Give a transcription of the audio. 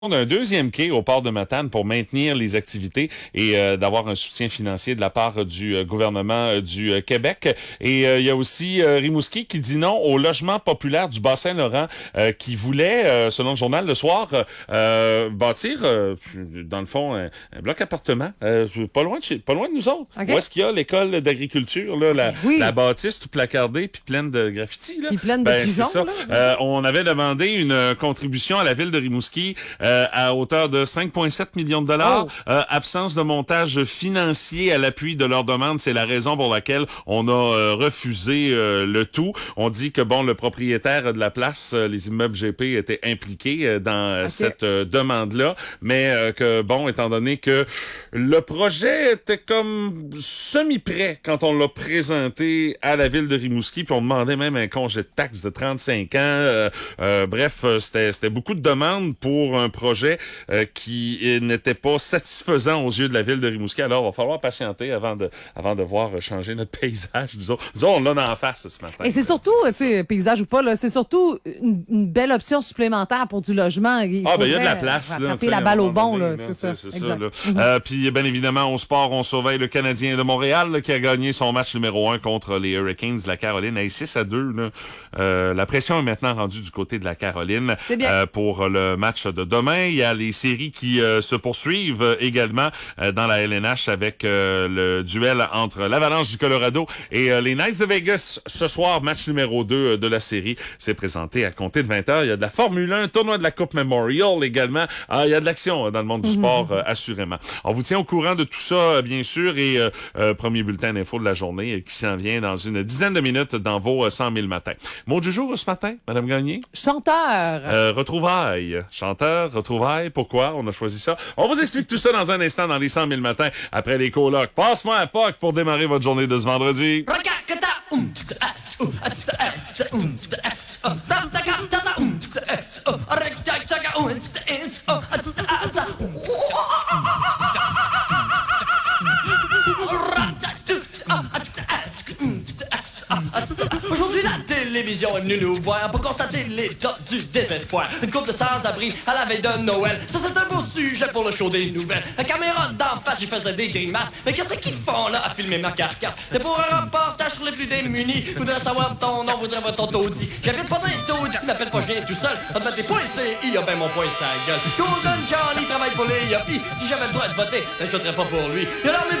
d'un deuxième quai au port de Matane pour maintenir les activités et d'avoir un soutien financier de la part du gouvernement du Québec. Et il y a aussi Rimouski qui dit non au logement populaire du Bas-Saint-Laurent qui voulait, selon le journal Le Soir, bâtir, dans le fond, un bloc appartement pas loin de nous autres. Okay. Où est-ce qu'il y a l'école d'agriculture, là, la bâtisse tout placardée puis pleine de graffitis. Là. Puis pleine de pigeons. C'est ça. On avait demandé une contribution à la ville de Rimouski à hauteur de 5,7 millions de dollars. Absence de montage financier à l'appui de leur demande, c'est la raison pour laquelle on a refusé le tout. On dit que bon, le propriétaire de la place, les immeubles GP étaient impliqués dans cette demande-là, mais que bon, étant donné que le projet était comme semi-prêt quand on l'a présenté à la ville de Rimouski, puis on demandait même un congé de taxe de 35 ans. Bref, c'était beaucoup de demandes pour un projet qui n'était pas satisfaisant aux yeux de la ville de Rimouski. Alors, il va falloir patienter avant de voir changer notre paysage. Disons, on l'a en face ce matin. Et c'est surtout, tu sais, paysage ou pas, là, c'est surtout une belle option supplémentaire pour du logement. Il y a de la place. Frapper la balle au bon, là, c'est ça. C'est ça, là. Puis, bien évidemment, au sport, on surveille le Canadien de Montréal là, qui a gagné son match numéro 1 contre les Hurricanes de la Caroline à 6-2. Là. La pression est maintenant rendue du côté de la Caroline. C'est bien. Pour le match de demain. Il y a les séries qui se poursuivent également dans la LNH avec le duel entre l'Avalanche du Colorado et les Knights de Vegas. Ce soir, match numéro 2 de la série s'est présenté à compter de 20h. Il y a de la Formule 1, tournoi de la Coupe Memorial également. Il y a de l'action dans le monde du sport, assurément. On vous tient au courant de tout ça, bien sûr, et premier bulletin d'info de la journée qui s'en vient dans une dizaine de minutes dans vos 100 000 matins. Mot du jour ce matin, Madame Gagné? Chanteur. Retrouvailles. Chanteur, retrouvailles. Pourquoi on a choisi ça? On vous explique tout ça dans un instant dans les 100 000 matins après les colocs. Passe-moi à Pâques pour démarrer votre journée de ce vendredi. Aujourd'hui, la télévision est venue nous voir pour constater l'état du désespoir. Une couple de sans-abri à la veille de Noël. Ça, c'est un beau sujet pour le show des nouvelles. La caméra d'en face, j'y faisais des grimaces. Mais qu'est-ce qu'ils font là à filmer ma carcasse? C'est pour un reportage sur les plus démunis. Voudrais savoir ton nom, voudrais voir ton taudis. J'habite pas dans les taudis, m'appelle pas, je viens tout seul. On te met des points CI, ben mon point sa gueule. Golden Johnny travaille pour les yuppies. Si j'avais le droit de voter, ben je voterais pas pour lui.